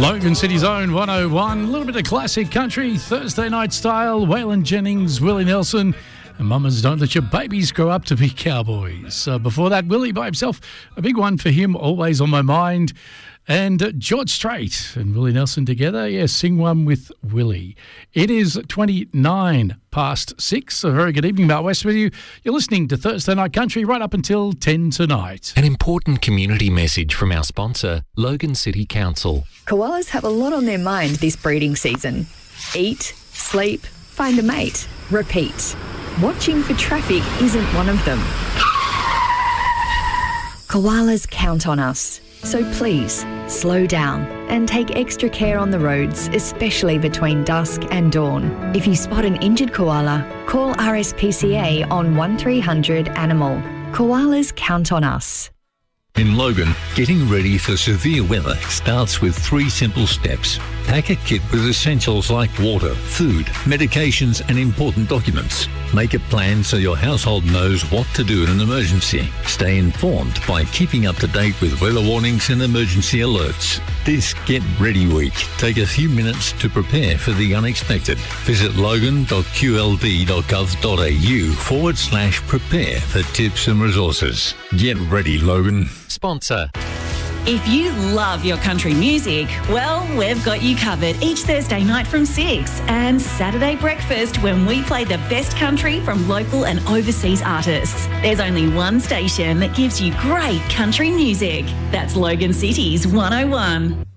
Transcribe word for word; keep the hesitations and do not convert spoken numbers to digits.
Logan City's own one oh one, a little bit of classic country, Thursday night style, Waylon Jennings, Willie Nelson, and Mamas Don't Let Your Babies Grow Up to Be Cowboys. Uh, before that, Willie by himself, a big one for him, Always on My Mind. And uh, George Strait and Willie Nelson together, yeah, sing one with Willie. It is twenty-nine past six. A very good evening, Mount West with you. You're listening to Thursday Night Country right up until ten tonight. An important community message from our sponsor, Logan City Council. Koalas have a lot on their mind this breeding season. Eat, sleep, find a mate, repeat. Watching for traffic isn't one of them. Koalas count on us. So please, slow down and take extra care on the roads, especially between dusk and dawn. If you spot an injured koala, call R S P C A on one three hundred animal. Koalas count on us. In Logan, getting ready for severe weather starts with three simple steps. Pack a kit with essentials like water, food, medications and important documents. Make a plan so your household knows what to do in an emergency. Stay informed by keeping up to date with weather warnings and emergency alerts. This Get Ready Week, take a few minutes to prepare for the unexpected. Visit logan.qld.gov.au forward slash prepare for tips and resources. Get ready, Logan. Sponsor. If you love your country music, well, we've got you covered each Thursday night from six and Saturday breakfast when we play the best country from local and overseas artists. There's only one station that gives you great country music. That's Logan City's one oh one.